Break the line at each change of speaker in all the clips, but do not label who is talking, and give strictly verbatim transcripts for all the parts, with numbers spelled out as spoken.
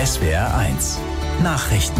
S W R eins Nachrichten.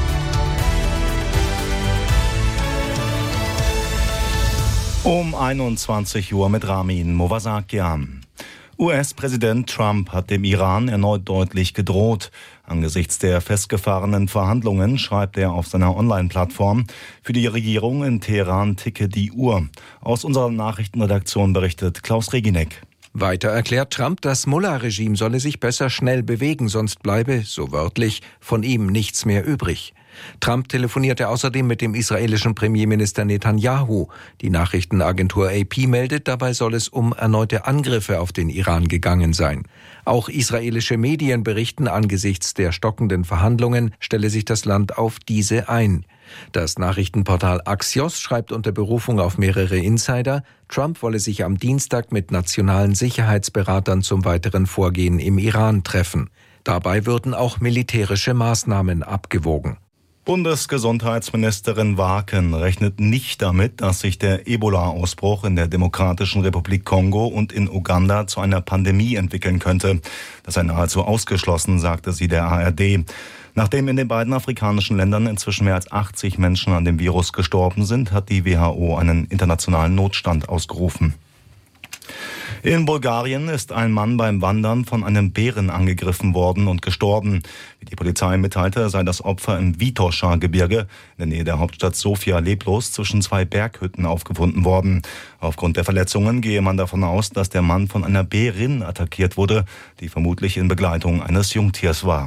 Um einundzwanzig Uhr mit Ramin Movasakian. U S-Präsident Trump hat dem Iran erneut deutlich gedroht. Angesichts der festgefahrenen Verhandlungen schreibt er auf seiner Online-Plattform: Für die Regierung in Teheran ticke die Uhr. Aus unserer Nachrichtenredaktion berichtet Klaus Reginek.
Weiter erklärt Trump, das Mullah-Regime solle sich besser schnell bewegen, sonst bleibe, so wörtlich, von ihm nichts mehr übrig. Trump telefonierte außerdem mit dem israelischen Premierminister Netanyahu. Die Nachrichtenagentur A P meldet, dabei soll es um erneute Angriffe auf den Iran gegangen sein. Auch israelische Medien berichten, angesichts der stockenden Verhandlungen stelle sich das Land auf diese ein. Das Nachrichtenportal Axios schreibt unter Berufung auf mehrere Insider, Trump wolle sich am Dienstag mit nationalen Sicherheitsberatern zum weiteren Vorgehen im Iran treffen. Dabei würden auch militärische Maßnahmen abgewogen.
Bundesgesundheitsministerin Waaken rechnet nicht damit, dass sich der Ebola-Ausbruch in der Demokratischen Republik Kongo und in Uganda zu einer Pandemie entwickeln könnte. Das sei nahezu ausgeschlossen, sagte sie der A R D. Nachdem in den beiden afrikanischen Ländern inzwischen mehr als achtzig Menschen an dem Virus gestorben sind, hat die W H O einen internationalen Notstand ausgerufen. In Bulgarien ist ein Mann beim Wandern von einem Bären angegriffen worden und gestorben. Wie die Polizei mitteilte, sei das Opfer im Vitosha-Gebirge in der Nähe der Hauptstadt Sofia leblos zwischen zwei Berghütten aufgefunden worden. Aufgrund der Verletzungen gehe man davon aus, dass der Mann von einer Bärin attackiert wurde, die vermutlich in Begleitung eines Jungtiers war.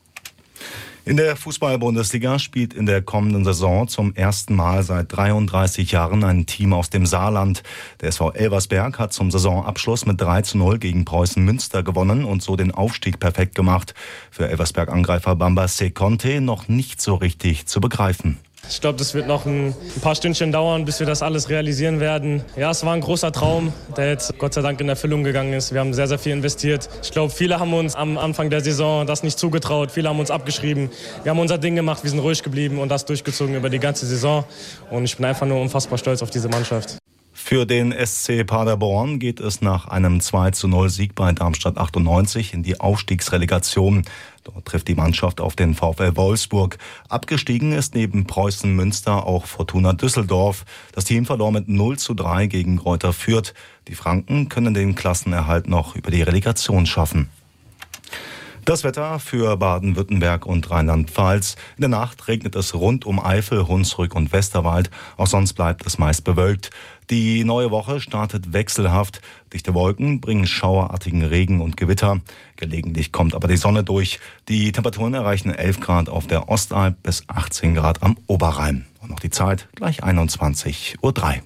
In der Fußball-Bundesliga spielt in der kommenden Saison zum ersten Mal seit dreiunddreißig Jahren ein Team aus dem Saarland. Der S V Elversberg hat zum Saisonabschluss mit drei zu null gegen Preußen Münster gewonnen und so den Aufstieg perfekt gemacht. Für Elversberg-Angreifer Bamba Seconte noch nicht so richtig zu begreifen.
Ich glaube, das wird noch ein, ein paar Stündchen dauern, bis wir das alles realisieren werden. Ja, es war ein großer Traum, der jetzt Gott sei Dank in Erfüllung gegangen ist. Wir haben sehr, sehr viel investiert. Ich glaube, viele haben uns am Anfang der Saison das nicht zugetraut. Viele haben uns abgeschrieben. Wir haben unser Ding gemacht, wir sind ruhig geblieben und das durchgezogen über die ganze Saison. Und ich bin einfach nur unfassbar stolz auf diese Mannschaft.
Für den S C Paderborn geht es nach einem zwei zu null Sieg bei Darmstadt achtundneunzig in die Aufstiegsrelegation. Dort trifft die Mannschaft auf den VfL Wolfsburg. Abgestiegen ist neben Preußen Münster auch Fortuna Düsseldorf. Das Team verlor mit null zu drei gegen Greuther Fürth. Die Franken können den Klassenerhalt noch über die Relegation schaffen. Das Wetter für Baden-Württemberg und Rheinland-Pfalz. In der Nacht regnet es rund um Eifel, Hunsrück und Westerwald. Auch sonst bleibt es meist bewölkt. Die neue Woche startet wechselhaft. Dichte Wolken bringen schauerartigen Regen und Gewitter. Gelegentlich kommt aber die Sonne durch. Die Temperaturen erreichen elf Grad auf der Ostalb bis achtzehn Grad am Oberrhein. Und noch die Zeit gleich einundzwanzig Uhr drei.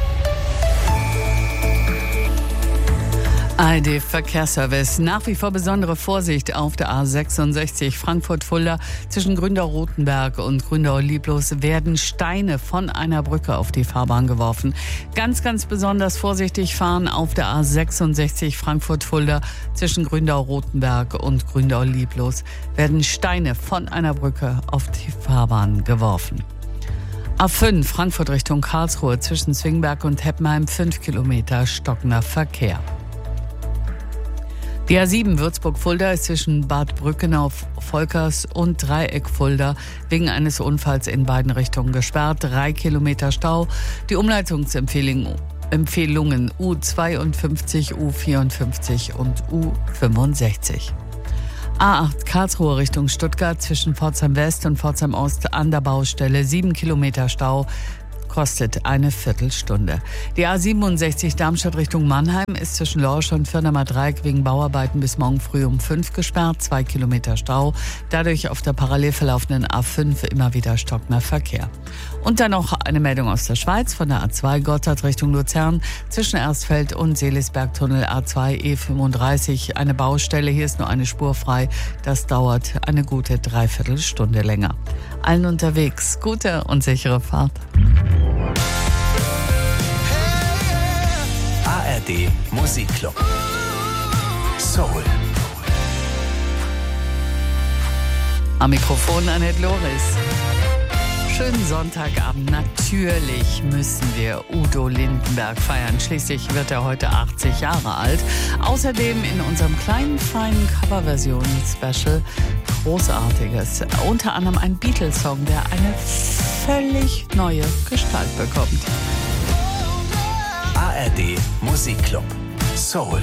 A R D-Verkehrsservice. Nach wie vor besondere Vorsicht auf der A sechsundsechzig Frankfurt-Fulda. Zwischen Gründau-Rotenberg und Gründau-Lieblos werden Steine von einer Brücke auf die Fahrbahn geworfen. Ganz, ganz besonders vorsichtig fahren auf der A sechsundsechzig Frankfurt-Fulda. Zwischen Gründau-Rotenberg und Gründau-Lieblos werden Steine von einer Brücke auf die Fahrbahn geworfen. A fünf Frankfurt Richtung Karlsruhe. Zwischen Zwingberg und Heppenheim fünf Kilometer stockender Verkehr. Die A sieben Würzburg-Fulda ist zwischen Bad Brückenau, Volkers und Dreieck-Fulda wegen eines Unfalls in beiden Richtungen gesperrt. Drei Kilometer Stau. Die Umleitungsempfehlungen Empfehlungen U zweiundfünfzig, U vierundfünfzig und U fünfundsechzig. A acht Karlsruhe Richtung Stuttgart zwischen Pforzheim West und Pforzheim Ost an der Baustelle. Sieben Kilometer Stau. Kostet eine Viertelstunde. Die A siebenundsechzig Darmstadt Richtung Mannheim ist zwischen Lorsch und Firnamer Dreieck wegen Bauarbeiten bis morgen früh um fünf gesperrt. Zwei Kilometer Stau. Dadurch auf der parallel verlaufenden A fünf immer wieder stockender Verkehr. Und dann noch eine Meldung aus der Schweiz von der A zwei Gotthard Richtung Luzern. Zwischen Erstfeld und Seelisbergtunnel A zwei E fünfunddreißig. Eine Baustelle. Hier ist nur eine Spur frei. Das dauert eine gute Dreiviertelstunde länger. Allen unterwegs gute und sichere Fahrt.
A R D Musikclub. Soul.
Am Mikrofon Annette Loris. Schönen Sonntagabend. Natürlich müssen wir Udo Lindenberg feiern. Schließlich wird er heute achtzig Jahre alt. Außerdem in unserem kleinen, feinen Coverversion-Special Großartiges. Unter anderem ein Beatles-Song, der eine völlig neue Gestalt bekommt.
A R D Musikclub. Soul.